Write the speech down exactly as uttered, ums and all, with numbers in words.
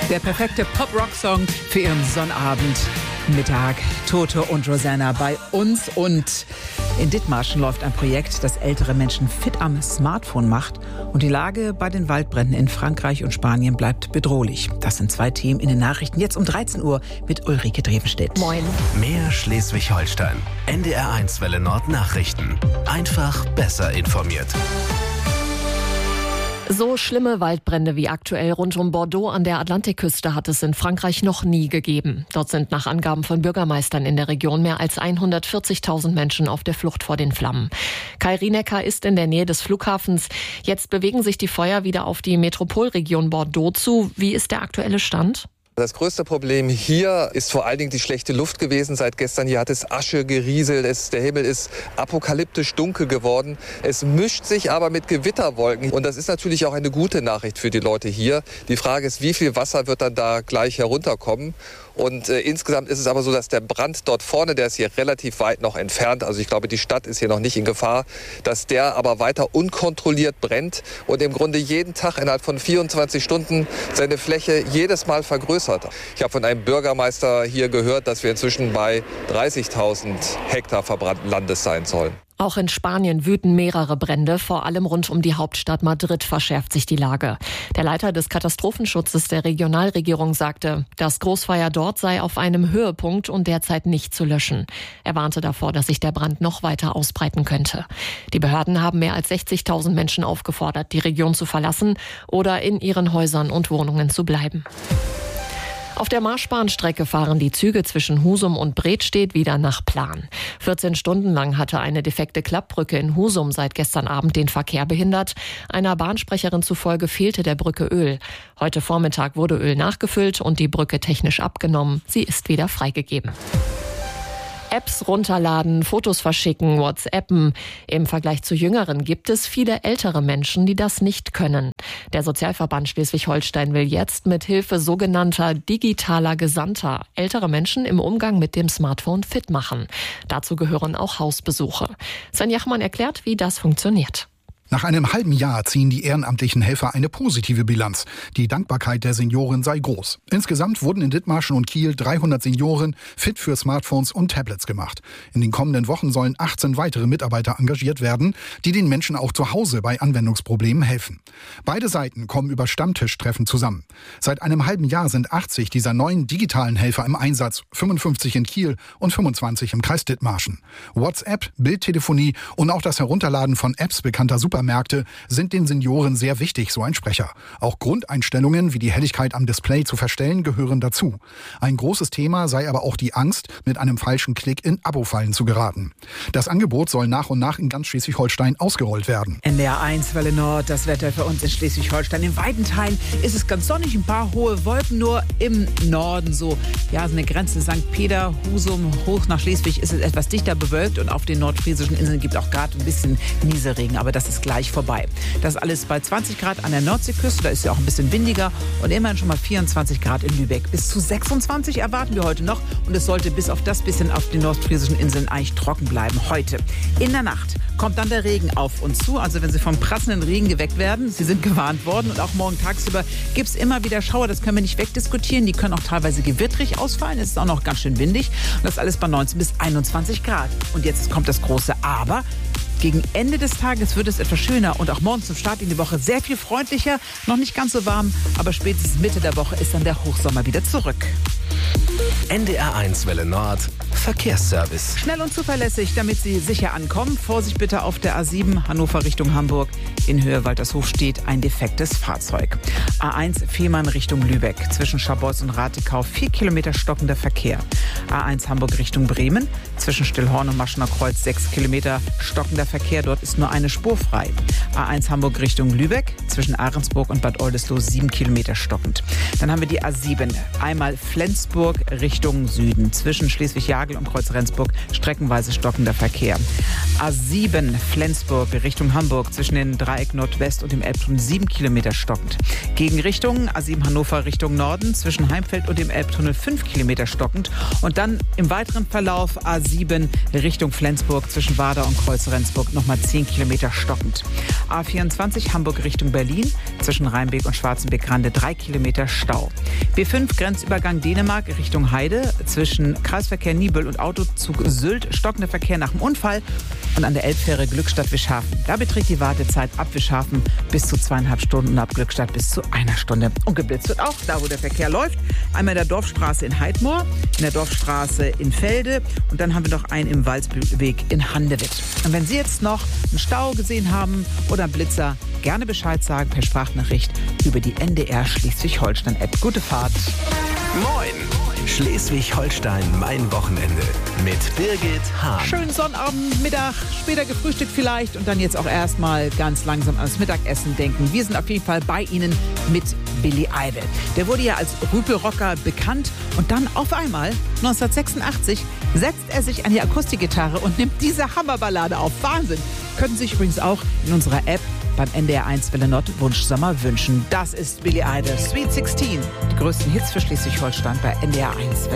Der perfekte Pop-Rock-Song für Ihren Sonnabend. Mittag. Toto und Rosanna bei uns. Und in Dithmarschen läuft ein Projekt, das ältere Menschen fit am Smartphone macht. Und die Lage bei den Waldbränden in Frankreich und Spanien bleibt bedrohlich. Das sind zwei Themen in den Nachrichten. Jetzt um dreizehn Uhr mit Ulrike Drevenstedt. Moin. Mehr Schleswig-Holstein. N D R eins Welle Nord Nachrichten. Einfach besser informiert. So schlimme Waldbrände wie aktuell rund um Bordeaux an der Atlantikküste hat es in Frankreich noch nie gegeben. Dort sind nach Angaben von Bürgermeistern in der Region mehr als hundertvierzigtausend Menschen auf der Flucht vor den Flammen. Kai Rienecker ist in der Nähe des Flughafens. Jetzt bewegen sich die Feuer wieder auf die Metropolregion Bordeaux zu. Wie ist der aktuelle Stand? Das größte Problem hier ist vor allen Dingen die schlechte Luft gewesen. Seit gestern hier hat es Asche gerieselt. Es, der Himmel ist apokalyptisch dunkel geworden. Es mischt sich aber mit Gewitterwolken. Und das ist natürlich auch eine gute Nachricht für die Leute hier. Die Frage ist, wie viel Wasser wird dann da gleich herunterkommen? Und äh, insgesamt ist es aber so, dass der Brand dort vorne, der ist hier relativ weit noch entfernt, also ich glaube, die Stadt ist hier noch nicht in Gefahr, dass der aber weiter unkontrolliert brennt und im Grunde jeden Tag innerhalb von vierundzwanzig Stunden seine Fläche jedes Mal vergrößert. Ich habe von einem Bürgermeister hier gehört, dass wir inzwischen bei dreißigtausend Hektar verbrannten Landes sein sollen. Auch in Spanien wüten mehrere Brände, vor allem rund um die Hauptstadt Madrid verschärft sich die Lage. Der Leiter des Katastrophenschutzes der Regionalregierung sagte, das Großfeuer dort sei auf einem Höhepunkt und derzeit nicht zu löschen. Er warnte davor, dass sich der Brand noch weiter ausbreiten könnte. Die Behörden haben mehr als sechzigtausend Menschen aufgefordert, die Region zu verlassen oder in ihren Häusern und Wohnungen zu bleiben. Auf der Marschbahnstrecke fahren die Züge zwischen Husum und Bredstedt wieder nach Plan. vierzehn Stunden lang hatte eine defekte Klappbrücke in Husum seit gestern Abend den Verkehr behindert. Einer Bahnsprecherin zufolge fehlte der Brücke Öl. Heute Vormittag wurde Öl nachgefüllt und die Brücke technisch abgenommen. Sie ist wieder freigegeben. Apps runterladen, Fotos verschicken, WhatsAppen. Im Vergleich zu Jüngeren gibt es viele ältere Menschen, die das nicht können. Der Sozialverband Schleswig-Holstein will jetzt mit Hilfe sogenannter digitaler Gesandter ältere Menschen im Umgang mit dem Smartphone fit machen. Dazu gehören auch Hausbesuche. Sven Jachmann erklärt, wie das funktioniert. Nach einem halben Jahr ziehen die ehrenamtlichen Helfer eine positive Bilanz. Die Dankbarkeit der Senioren sei groß. Insgesamt wurden in Dithmarschen und Kiel dreihundert Senioren fit für Smartphones und Tablets gemacht. In den kommenden Wochen sollen achtzehn weitere Mitarbeiter engagiert werden, die den Menschen auch zu Hause bei Anwendungsproblemen helfen. Beide Seiten kommen über Stammtischtreffen zusammen. Seit einem halben Jahr sind achtzig dieser neuen digitalen Helfer im Einsatz, fünfundfünfzig in Kiel und fünfundzwanzig im Kreis Dithmarschen. WhatsApp, Bildtelefonie und auch das Herunterladen von Apps bekannter Super Supermärkte sind den Senioren sehr wichtig, so ein Sprecher. Auch Grundeinstellungen wie die Helligkeit am Display zu verstellen gehören dazu. Ein großes Thema sei aber auch die Angst, mit einem falschen Klick in Abo-Fallen zu geraten. Das Angebot soll nach und nach in ganz Schleswig-Holstein ausgerollt werden. N D R eins Welle Nord, das Wetter für uns in Schleswig-Holstein. In weiten Teilen ist es ganz sonnig, ein paar hohe Wolken, nur im Norden so. Ja, so eine Grenze Sankt Peter, Husum, hoch nach Schleswig ist es etwas dichter bewölkt und auf den nordfriesischen Inseln gibt es auch gerade ein bisschen Nieselregen, aber das ist gleich vorbei. Das alles bei zwanzig Grad an der Nordseeküste, da ist ja auch ein bisschen windiger und immerhin schon mal vierundzwanzig Grad in Lübeck. Bis zu sechsundzwanzig erwarten wir heute noch und es sollte bis auf das bisschen auf den nordfriesischen Inseln eigentlich trocken bleiben heute. In der Nacht kommt dann der Regen auf uns zu, also wenn Sie vom prassenden Regen geweckt werden, Sie sind gewarnt worden und auch morgen tagsüber gibt es immer wieder Schauer, das können wir nicht wegdiskutieren, die können auch teilweise gewittrig ausfallen, es ist auch noch ganz schön windig und das alles bei neunzehn bis einundzwanzig Grad. Und jetzt kommt das große Aber. Gegen Ende des Tages wird es etwas schöner und auch morgen zum Start in die Woche sehr viel freundlicher. Noch nicht ganz so warm, aber spätestens Mitte der Woche ist dann der Hochsommer wieder zurück. N D R eins Welle Nord Verkehrsservice. Schnell und zuverlässig, damit Sie sicher ankommen. Vorsicht bitte auf der A sieben Hannover Richtung Hamburg. In Höhe Waltershof steht ein defektes Fahrzeug. A eins Fehmarn Richtung Lübeck. Zwischen Scharbeutz und Rathekau vier Kilometer stockender Verkehr. A eins Hamburg Richtung Bremen. Zwischen Stillhorn und Maschener Kreuz sechs Kilometer stockender Verkehr. Dort ist nur eine Spur frei. A eins Hamburg Richtung Lübeck. Zwischen Ahrensburg und Bad Oldesloe sieben Kilometer stockend. Dann haben wir die A sieben. Einmal Flensburg Richtung Richtung Süden. Zwischen Schleswig-Jagel und Kreuz Rendsburg streckenweise stockender Verkehr. A sieben Flensburg Richtung Hamburg zwischen dem Dreieck Nordwest und dem Elbtunnel sieben Kilometer stockend. Gegenrichtung A sieben Hannover Richtung Norden zwischen Heimfeld und dem Elbtunnel fünf Kilometer stockend. Und dann im weiteren Verlauf A sieben Richtung Flensburg zwischen Wader und Kreuz Rendsburg nochmal zehn Kilometer stockend. A vierundzwanzig Hamburg Richtung Berlin zwischen Rheinbeek und Schwarzenbeck-Rande drei Kilometer Stau. B fünf Grenzübergang Dänemark Richtung Heide zwischen Kreisverkehr Niebüll und Autozug Sylt stockender Verkehr nach dem Unfall. Und an der Elbfähre Glückstadt-Wischhafen. Da beträgt die Wartezeit ab Wischhafen bis zu zweieinhalb Stunden und ab Glückstadt bis zu einer Stunde. Und geblitzt wird auch da, wo der Verkehr läuft. Einmal in der Dorfstraße in Heidmoor, in der Dorfstraße in Felde und dann haben wir noch einen im Walzbühlweg in Handewitt. Und wenn Sie jetzt noch einen Stau gesehen haben oder einen Blitzer, gerne Bescheid sagen per Sprachnachricht über die N D R Schleswig-Holstein-App. Gute Fahrt. Moin! Schleswig-Holstein, mein Wochenende mit Birgit Hahn. Schönen Sonnabend, Mittag, später gefrühstückt vielleicht und dann jetzt auch erstmal ganz langsam ans Mittagessen denken. Wir sind auf jeden Fall bei Ihnen mit Billy Idol. Der wurde ja als Rüpelrocker bekannt und dann auf einmal neunzehnhundertsechsundachtzig setzt er sich an die Akustikgitarre und nimmt diese Hammerballade auf. Wahnsinn! Können Sie sich übrigens auch in unserer App beim N D R eins Welle Nord Wunschsommer wünschen. Das ist Billy Idol, Sweet sechzehn. Die größten Hits für Schleswig-Holstein bei N D R eins Welle.